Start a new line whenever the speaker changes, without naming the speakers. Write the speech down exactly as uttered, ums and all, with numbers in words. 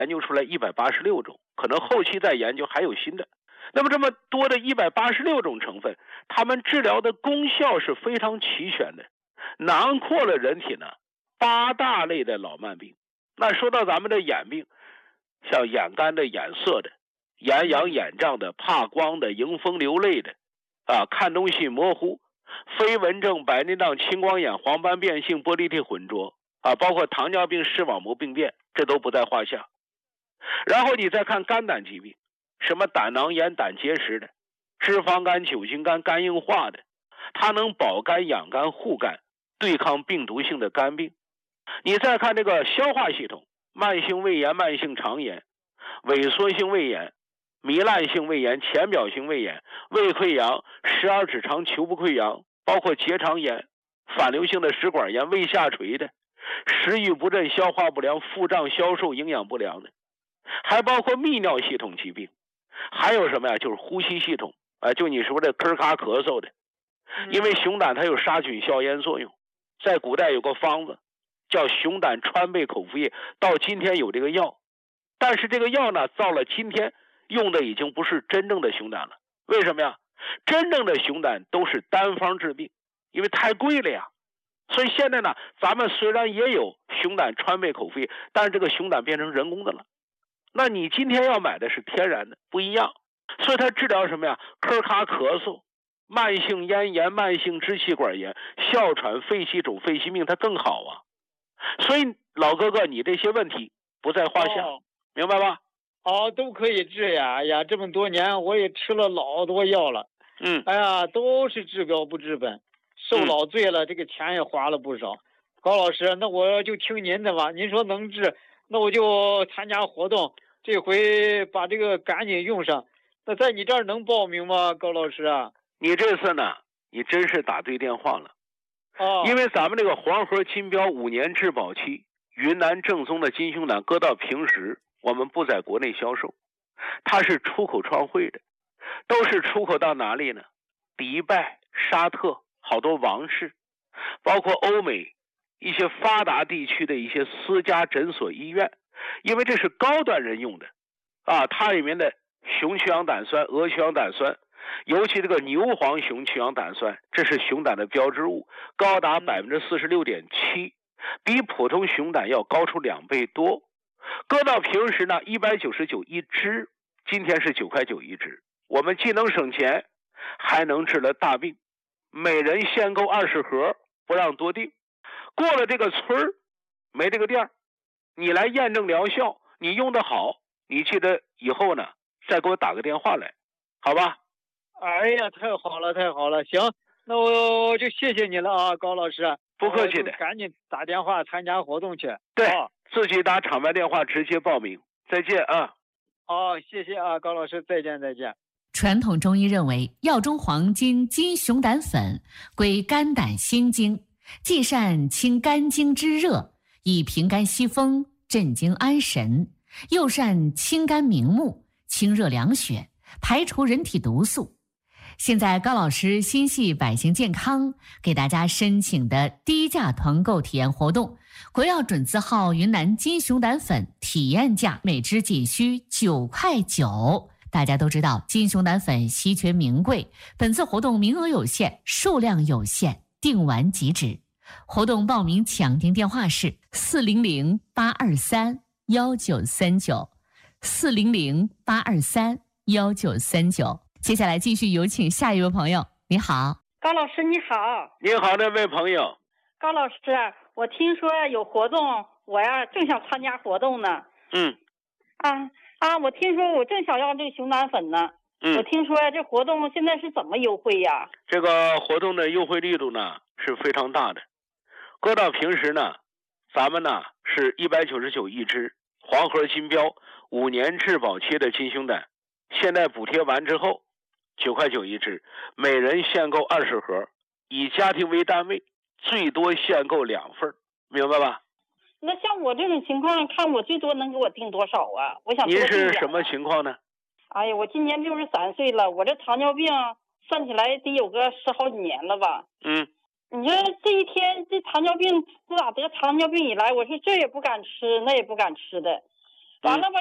研究出来一百八十六种，可能后期再研究还有新的。那么这么多的一百八十六种成分，它们治疗的功效是非常齐全的，囊括了人体呢八大类的老慢病。那说到咱们的眼病，像眼干的、眼涩的、眼痒眼胀的、怕光的、迎风流泪的啊，看东西模糊、飞蚊症、白内障、青光眼、黄斑变性、玻璃体混浊啊，包括糖尿病、视网膜病变，这都不在话下。然后你再看肝胆疾病，什么胆囊炎、胆结石的，脂肪肝、酒精肝、肝硬化的，它能保肝、养肝、护肝，对抗病毒性的肝病。你再看这个消化系统，慢性胃炎、慢性肠炎、萎缩性胃炎、糜烂性胃炎、浅表性胃炎、胃溃疡、十二指肠球部溃疡，包括结肠炎、反流性的食管炎、胃下垂的，食欲不振、消化不良、腹胀、消瘦、营养不良的，还包括泌尿系统疾病，还有什么呀？就是呼吸系统啊，就你说的咳咔咳嗽的，因为熊胆它有杀菌消炎作用，在古代有个方子叫熊胆川贝口服液，到今天有这个药，但是这个药呢，到了今天用的已经不是真正的熊胆了。为什么呀？真正的熊胆都是单方治病，因为太贵了呀。所以现在呢，咱们虽然也有熊胆川贝口服液，但是这个熊胆变成人工的了。那你今天要买的是天然的，不一样。所以它治疗什么呀？咳咔咳嗽、慢性咽炎、慢性支气管炎、哮喘、肺气肿、肺心病，它更好啊。所以老哥哥，你这些问题不在话下，哦、明白吧？
哦，都可以治呀！哎呀，这么多年我也吃了老多药了，
嗯，
哎呀，都是治标不治本，受老罪了，嗯、这个钱也花了不少。高老师，那我就听您的吧，您说能治，那我就参加活动，这回把这个赶紧用上。那在你这儿能报名吗，高老师啊？
你这次呢，你真是打对电话了。
哦，
因为咱们这个黄河金标五年质保期，云南正宗的金熊胆，搁到平时我们不在国内销售，它是出口创汇的，都是出口到哪里呢？迪拜、沙特，好多王室，包括欧美一些发达地区的一些私家诊所、医院，因为这是高端人用的啊，它里面的熊曲氧胆酸、鹅曲氧胆酸，尤其这个牛黄熊曲氧胆酸，这是熊胆的标志物，高达百分之四十六点七，比普通熊胆要高出两倍多。搁到平时呢，一百九十九一支，今天是九块九一支。我们既能省钱，还能治了大病。每人限购二十盒，不让多订。过了这个村儿，没这个店儿，你来验证疗效，你用的好，你记得以后呢，再给我打个电话来，好吧？
哎呀，太好了，太好了！行，那我就谢谢你了啊，高老师。
不客气的，
赶紧打电话参加活动去。
对，哦、自己打场外电话直接报名。再见啊！
哦，谢谢啊，高老师，再见再见。
传统中医认为，药中黄金金熊胆粉归肝胆心经，既善清肝经之热，以平肝息风、镇惊安神，又善清肝明目、清热凉血，排除人体毒素。现在高老师心系百姓健康，给大家申请的低价团购体验活动，国药准字号云南金熊胆粉体验价每支仅需九块九。大家都知道金熊胆粉稀缺名贵，本次活动名额有限，数量有限，订完即止。活动报名抢订电话是四零零八二三幺九三九，四零零八二三幺九三九。接下来继续有请下一位朋友。你好，
高老师你好。
你好，那位朋友。
高老师，我听说有活动，我呀正想参加活动呢。
嗯。
啊啊，我听说我正想要这个熊胆粉呢。
嗯。
我听说呀，这活动现在是怎么优惠呀？
这个活动的优惠力度呢是非常大的。搁到平时呢，咱们呢是一百九十九一支，黄河金标五年质保期的金熊胆，现在补贴完之后九块九一支，每人限购二十盒，以家庭为单位，最多限购两份，明白吧？
那像我这种情况，看我最多能给我订多少啊？我想多订点。
您是什么情况呢？
哎呀，我今年六十三岁了，我这糖尿病算起来得有个十好几年了吧。
嗯。
你说这一天这糖尿病自打得糖尿病以来，我说这也不敢吃，那也不敢吃的。 完了吧。